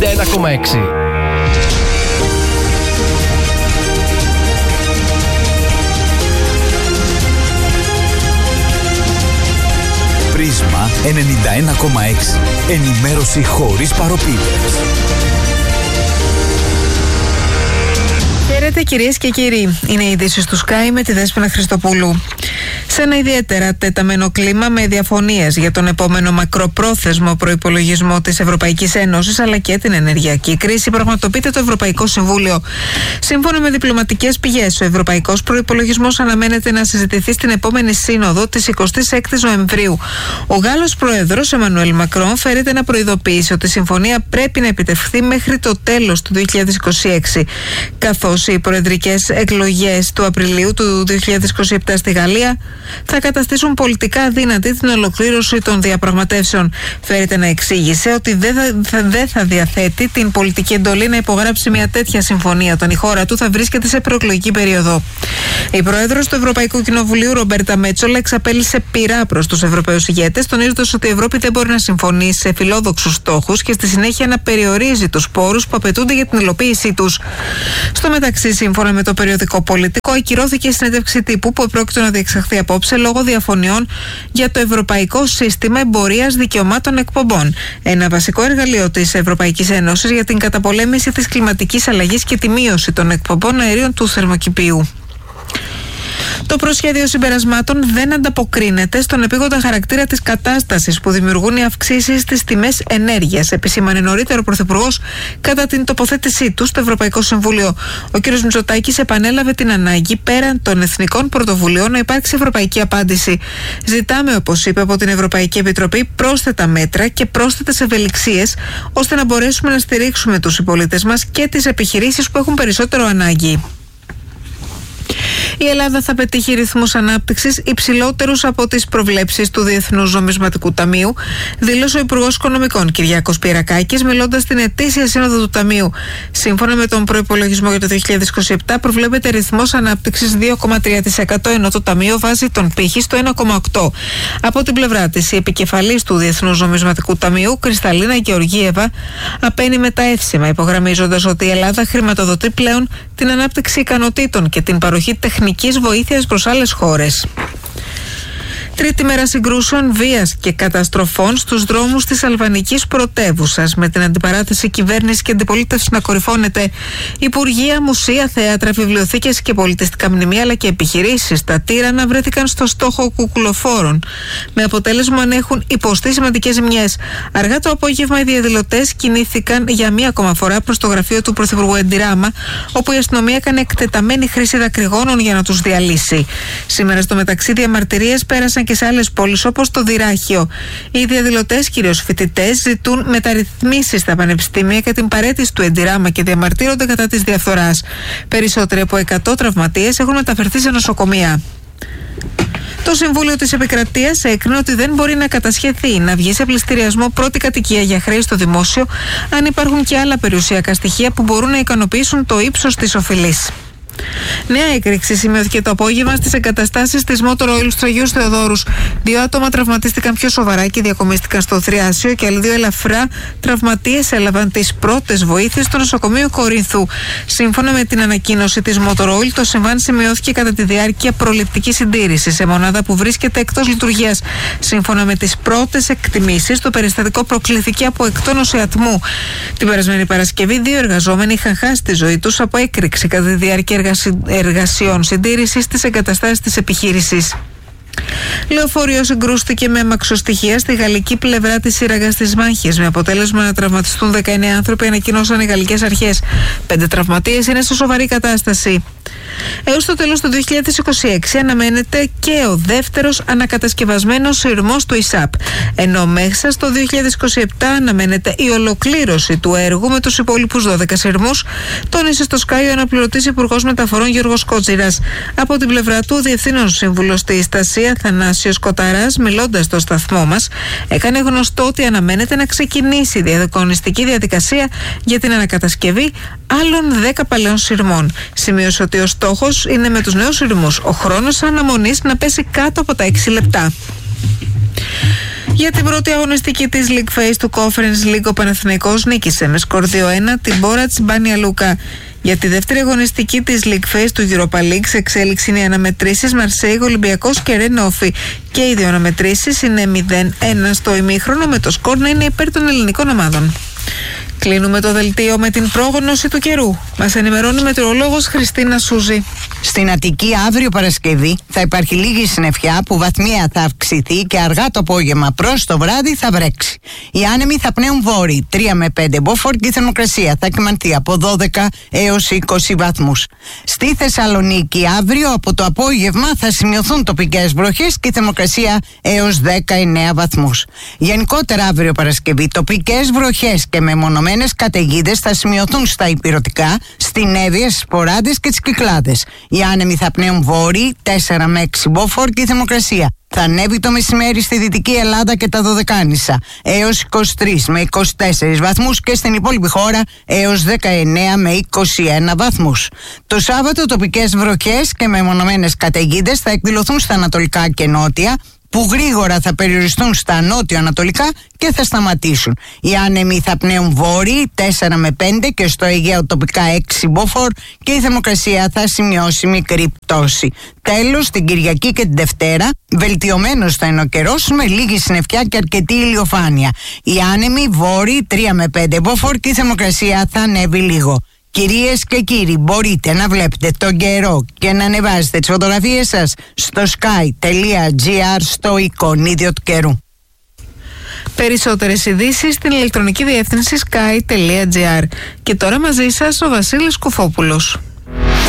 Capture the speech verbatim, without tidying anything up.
ένα κόμμα έξι. Πρίσμα ενενήντα ένα κόμμα έξι. Ενημέρωση χωρίς παροπίδες. Χαίρετε κυρίες και κύριοι. Είναι οι ειδήσεις του Sky με τη Δέσποινα Χριστοπούλου. Σε ένα ιδιαίτερα τεταμένο κλίμα με διαφωνίες για τον επόμενο μακροπρόθεσμο προϋπολογισμό της Ευρωπαϊκής Ένωσης αλλά και την ενεργειακή κρίση, πραγματοποιείται το Ευρωπαϊκό Συμβούλιο. Σύμφωνα με διπλωματικές πηγές, ο Ευρωπαϊκός Προϋπολογισμός αναμένεται να συζητηθεί στην επόμενη σύνοδο της εικοστής έκτης Νοεμβρίου. Ο Γάλλος Πρόεδρος Εμμανουέλ Μακρόν φέρεται να προειδοποιήσει ότι η συμφωνία πρέπει να επιτευχθεί μέχρι το τέλος του δύο χιλιάδες είκοσι έξι, καθώς οι προεδρικές εκλογές του Απριλίου του δύο χιλιάδες είκοσι επτά στη Γαλλία θα καταστήσουν πολιτικά αδύνατη την ολοκλήρωση των διαπραγματεύσεων. Φέρεται να εξήγησε ότι δεν θα, δεν θα διαθέτει την πολιτική εντολή να υπογράψει μια τέτοια συμφωνία όταν η χώρα του θα βρίσκεται σε προεκλογική περίοδο. Η πρόεδρος του Ευρωπαϊκού Κοινοβουλίου, Ρομπέρτα Μέτσολα, εξαπέλυσε πειρά προς τους Ευρωπαίους ηγέτες, τονίζοντας ότι η Ευρώπη δεν μπορεί να συμφωνήσει σε φιλόδοξους στόχους και στη συνέχεια να περιορίζει τους πόρους που απαιτούνται για την υλοποίησή τους. Στο μεταξύ, σύμφωνα με το περιοδικό Πολιτικό, ακυρώθηκε η συνέντευξη τύπου που επρόκειτο να διεξαχθεί απόψε λόγω διαφωνιών για το Ευρωπαϊκό Σύστημα Εμπορίας Δικαιωμάτων Εκπομπών, ένα βασικό εργαλείο της Ευρωπαϊκής Ένωσης για την καταπολέμηση της κλιματικής αλλαγής και τη μείωση των εκπομπών αερίων του θερμοκηπίου. Το προσχέδιο συμπερασμάτων δεν ανταποκρίνεται στον επίγοντα χαρακτήρα της κατάστασης που δημιουργούν οι αυξήσεις στις τιμές ενέργειας, επισήμανε νωρίτερα ο Πρωθυπουργός κατά την τοποθέτησή του στο Ευρωπαϊκό Συμβούλιο. Ο κ. Μητσοτάκης επανέλαβε την ανάγκη πέραν των εθνικών πρωτοβουλειών να υπάρξει ευρωπαϊκή απάντηση. Ζητάμε, όπως είπε, από την Ευρωπαϊκή Επιτροπή πρόσθετα μέτρα και πρόσθετες ευελιξίες ώστε να μπορέσουμε να στηρίξουμε τους συμπολίτες μας και τις επιχειρήσεις που έχουν περισσότερο ανάγκη. Η Ελλάδα θα πετύχει ρυθμούς ανάπτυξης υψηλότερους από τις προβλέψεις του Διεθνούς Νομισματικού Ταμείου, δήλωσε ο Υπουργός Οικονομικών Κυριάκος Πυρακάκης, μιλώντας στην ετήσια σύνοδο του Ταμείου. Σύμφωνα με τον προϋπολογισμό για το δύο χιλιάδες είκοσι επτά, προβλέπεται ρυθμός ανάπτυξης δύο κόμμα τρία τοις εκατό, ενώ το Ταμείο βάζει τον πύχη στο ένα κόμμα οκτώ τοις εκατό. Από την πλευρά της, η επικεφαλής του Διεθνούς Νομισματικού Ταμείου, Κρυσταλίνα Γεωργίεβα, απαίνει μεταεύσημα, υπογραμμίζοντας ότι η Ελλάδα χρηματοδοτεί πλέον την ανάπτυξη ικανοτήτων και την παροχή τεχνικής βοήθειας προς άλλες χώρες. Τρίτη μέρα συγκρούσεων, βίας και καταστροφών στους δρόμους της αλβανικής πρωτεύουσας, με την αντιπαράθεση κυβέρνηση και αντιπολίτευση να κορυφώνεται. Υπουργεία, μουσεία, θέατρα, βιβλιοθήκες και πολιτιστικά μνημεία αλλά και επιχειρήσεις στα Τύρανα βρέθηκαν στο στόχο κουκουλοφόρων, με αποτέλεσμα να έχουν υποστεί σημαντικές ζημιές. Αργά το απόγευμα οι διαδηλωτές κινήθηκαν για μία ακόμα φορά προς το γραφείο του Πρωθυπουργού Εντιράμα, όπου η αστυνομία έκανε εκτεταμένη χρήση δακρυγόνων για να τους διαλύσει. Σήμερα στο μεταξύ διαμαρτυρίες πέρασαν και σε άλλες πόλεις όπως το Δυράχιο. Οι διαδηλωτές, κυρίως φοιτητές, ζητούν μεταρρυθμίσεις στα πανεπιστήμια και την παραίτηση του Εντιράμα και διαμαρτύρονται κατά της διαφθοράς. Περισσότεροι από εκατό τραυματίες έχουν μεταφερθεί σε νοσοκομεία. Το Συμβούλιο της Επικρατείας έκρινε ότι δεν μπορεί να κατασχεθεί, να βγει σε πληστηριασμό πρώτη κατοικία για χρέη στο δημόσιο, αν υπάρχουν και άλλα περιουσιακά στοιχεία που μπορούν να ικανοποιήσουν το ύψος της οφειλής. Νέα έκρηξη σημειώθηκε το απόγευμα στις εγκαταστάσεις της Motor Oil στο Αγίους Θεοδόρους. Δύο άτομα τραυματίστηκαν πιο σοβαρά και διακομίστηκαν στο Θριάσιο και άλλοι δύο ελαφρά τραυματίες έλαβαν τις πρώτες βοήθειες στο νοσοκομείο Κορινθού. Σύμφωνα με την ανακοίνωση της Motor Oil, το συμβάν σημειώθηκε κατά τη διάρκεια προληπτικής συντήρησης σε μονάδα που βρίσκεται εκτός λειτουργίας. Σύμφωνα με τις πρώτες εκτιμήσεις, το περιστατικό προκλήθηκε από εκτόνωση ατμού. Την περασμένη Παρασκευή, δύο εργαζόμενοι είχαν χάσει τη ζωή τους από έκρηξη κατά τη διάρκεια εργασιών συντήρησης στις εγκαταστάσεις της επιχείρησης. Λεωφορείο συγκρούστηκε με αμαξοστοιχεία στη γαλλική πλευρά της σύραγγας της μάχης, με αποτέλεσμα να τραυματιστούν δεκαεννέα άνθρωποι, ανακοινώσαν οι γαλλικές αρχές. Πέντε τραυματίες είναι σε σοβαρή κατάσταση. Έως το τέλος του δύο χιλιάδες είκοσι έξι αναμένεται και ο δεύτερος ανακατασκευασμένος σειρμός του ΙΣΑΠ, ενώ μέσα στο δύο χιλιάδες είκοσι επτά αναμένεται η ολοκλήρωση του έργου με τους υπόλοιπους δώδεκα σειρμούς, τόνισε στο Sky ο αναπληρωτής Υπουργός Μεταφορών Γιώργος Κότσιρας. Από την πλευρά του, ο Διευθύνων Σύμβουλος της Στασία Θανάσιος Κοταράς, μιλώντας στο σταθμό μας, έκανε γνωστό ότι αναμένεται να ξεκινήσει η διαδικονιστική διαδικασία για την ανακατασκευή άλλων δέκα παλαιών σειρμών. Σημείωσε ότι ο στόχος είναι με τους νέους σειρμούς ο χρόνος αναμονής να πέσει κάτω από τα έξι λεπτά. Για την πρώτη αγωνιστική της League Phase του Conference League, ο Παναθηναϊκός νίκησε με σκορ δύο ένα την Μπόρατς Μπάνια Λούκα. Για τη δεύτερη αγωνιστική της League Phase του Europa League, σε εξέλιξη είναι οι αναμετρήσεις Μαρσέιγ, Ολυμπιακός και Ρενόφι. Και οι δύο αναμετρήσεις είναι μηδέν ένα στο ημίχρονο, με το σκορ να είναι υπέρ των ελληνικών ομάδων. Κλείνουμε το δελτίο με την πρόγνωση του καιρού. Μας ενημερώνει η μετεωρολόγος Χριστίνα Σούζη. Στην Αττική αύριο Παρασκευή θα υπάρχει λίγη συννεφιά που βαθμία θα αυξηθεί και αργά το απόγευμα προς το βράδυ θα βρέξει. Οι άνεμοι θα πνέουν βόρειοι τρία με πέντε μποφόρ και η θερμοκρασία θα κυμανθεί από δώδεκα έως είκοσι βαθμούς. Στη Θεσσαλονίκη αύριο από το απόγευμα θα σημειωθούν τοπικές βροχές και η θερμοκρασία έως δεκαεννέα βαθμούς. Γενικότερα αύριο Παρασκευή τοπικές βροχές και μεμονωμένες καταιγίδες θα σημειωθούν στα ηπειρωτικά, στην Εύβοια, στις Ποράντες και τις Κυκλάδες. Οι άνεμοι θα πνέουν βόρειοι τέσσερα με έξι μποφόρ και η θερμοκρασία θα ανέβει το μεσημέρι στη Δυτική Ελλάδα και τα Δωδεκάνησα έως είκοσι τρεις με είκοσι τέσσερις βαθμούς και στην υπόλοιπη χώρα έως δεκαεννέα με είκοσι ένα βαθμούς. Το Σάββατο τοπικές βροχές και μεμονωμένες καταιγίδες θα εκδηλωθούν στα ανατολικά και νότια, που γρήγορα θα περιοριστούν στα νότιο-ανατολικά και θα σταματήσουν. Οι άνεμοι θα πνέουν βόρειοι τέσσερα με πέντε και στο Αιγαίο τοπικά έξι μποφόρ και η θερμοκρασία θα σημειώσει μικρή πτώση. Τέλος, την Κυριακή και την Δευτέρα, βελτιωμένος θα είναι ο καιρός με λίγη συννεφιά και αρκετή ηλιοφάνεια. Οι άνεμοι βόρειοι τρία με πέντε μποφόρ και η θερμοκρασία θα ανέβει λίγο. Κυρίες και κύριοι, μπορείτε να βλέπετε τον καιρό και να ανεβάζετε τις φωτογραφίες σας στο sky.gr στο εικονίδιο του καιρού. Περισσότερες ειδήσεις στην ηλεκτρονική διεύθυνση sky.gr. Και τώρα μαζί σας ο Βασίλης Κουφόπουλος.